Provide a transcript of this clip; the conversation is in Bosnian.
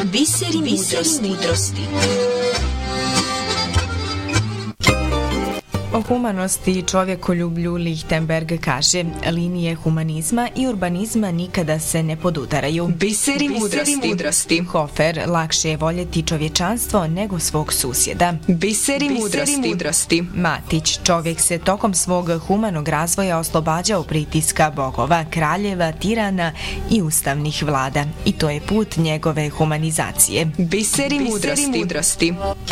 Biseri mudrosti. O humanosti i čovjekoljublju Lichtenberg kaže: linije humanizma i urbanizma nikada se ne podudaraju. Biseri mudrosti. Hofer: lakše je voljeti čovječanstvo nego svog susjeda. Biseri mudrosti. Matić: čovjek se tokom svog humanog razvoja oslobađao pritiska bogova, kraljeva, tirana i ustavnih vlada. I to je put njegove humanizacije. Biseri mudrosti.